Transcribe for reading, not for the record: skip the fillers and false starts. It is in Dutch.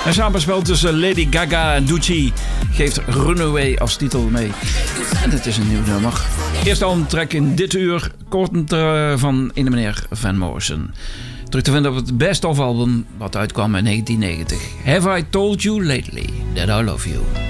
Een samenspel tussen Lady Gaga en Doechii geeft Runaway als titel mee. En het is een nieuw nummer. Eerste albumtrack in dit uur, kort van ene meneer Van Morrison. Terug te vinden op het Best Of album wat uitkwam in 1990. Have I Told You Lately That I Love You?